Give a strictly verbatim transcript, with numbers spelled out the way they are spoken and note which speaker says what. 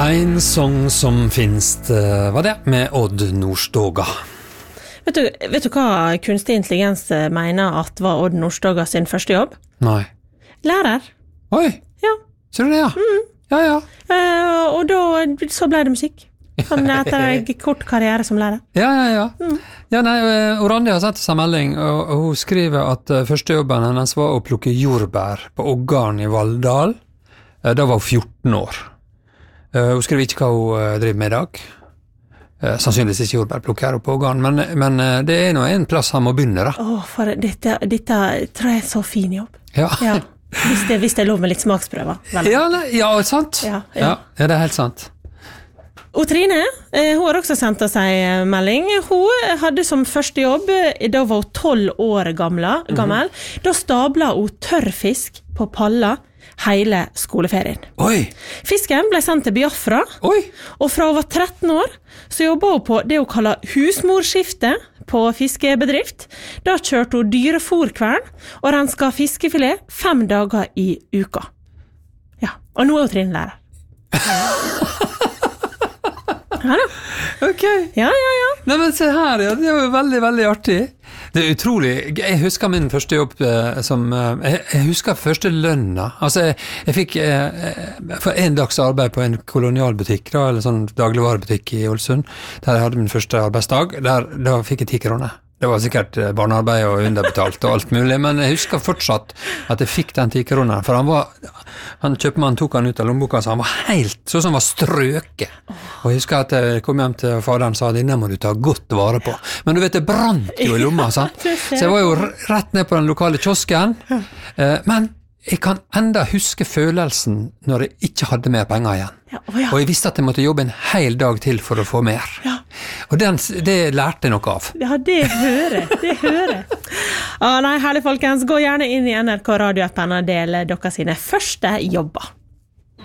Speaker 1: En sång som finst var det med Odd Nordstoga.
Speaker 2: Vet du, vet du hva kunstig intelligens mener at var Odd Nordstoga sin første jobb?
Speaker 1: Nei.
Speaker 2: Lærer.
Speaker 1: Oi,
Speaker 2: Ja.
Speaker 1: ser du det, ja?
Speaker 2: Mm.
Speaker 1: Ja, ja.
Speaker 2: Eh, og da så ble det musikk. Han etter en kort karriere som lærer.
Speaker 1: Ja, ja, ja.
Speaker 2: Mm.
Speaker 1: Ja, nei, eh, Randi har sett seg melding, og, og hun skriver at eh, første jobben hennes var å plukke jordbær på Åggarden i Valldal. Eh, Da var hun fjorten år. Eh, Hun skriver ikke hva hun eh, driver med i dag. Eh, Sannsynligvis ikke jordbærplukker på Åggarden, men, men eh, det er nå en plass han må begynne, da.
Speaker 2: Åh, for dette, dette tror jeg er så fin jobb.
Speaker 1: Ja,
Speaker 2: Ja. Hvis det, hvis det er lov med litt smaksprøver. Vel.
Speaker 1: ja, nei, ja sant.
Speaker 2: Ja,
Speaker 1: Ja,
Speaker 2: ja.
Speaker 1: ja, det er helt sant.
Speaker 2: Og Trine, eh, hun har også sendt oss en melding. Hun hadde som første jobb, eh, da var hun tolv år gamle, gammel. Da stabla hun tørrfisk på palla hele skoleferien.
Speaker 1: Oi,
Speaker 2: Fisken ble sendt til Biafra,
Speaker 1: oi,
Speaker 2: og fra hun var tretten år, så jobbet hun på det hun kaller husmorskifte på fiskebedrift. Da kjørte hun dyrefôrkvern og renska fiskefilet fem dager i uka. Ja, og nå er hun Trine lærer. Ja da.
Speaker 1: ok.
Speaker 2: Ja, ja, ja.
Speaker 1: Nei, men se her, ja, det var jo veldig, veldig artig. Det er utrolig. Jeg husker min første jobb eh, som... Eh, jeg, jeg husker første lønna. Altså, jeg, jeg fikk eh, for en dags arbeid på en kolonialbutikk, da, eller sånn dagligvarebutikk i Ålesund, der jeg hadde min første arbeidsdag. Der, da fikk jeg ti kroner. Det var sikkert barnearbeid og underbetalt og alt mulig, men jeg husker fortsatt at jeg fikk den ti kroner, for han var, han kjøpmannen tok han ut av lommeboka, så han var helt, sånn som han var strøket. Og jeg husker at jeg kom hjem til faderen og sa, denne må du ta godt vare på. Men du vet, det brant jo i lomma, sant? Så jeg var jo rett ned på den lokale kiosken, eh, men jeg kan enda huske følelsen når jeg ikke hadde mer penger igjen.
Speaker 2: Ja, å ja.
Speaker 1: Og jeg visste at jeg måtte jobbe en hel dag til for å få mer.
Speaker 2: Ja.
Speaker 1: Og den, det lærte jeg noe av.
Speaker 2: Ja, det hører, det hører. Ah, nei, herlig folkens, gå gjerne inn i N R K Radio-appen og del dere sine første jobber.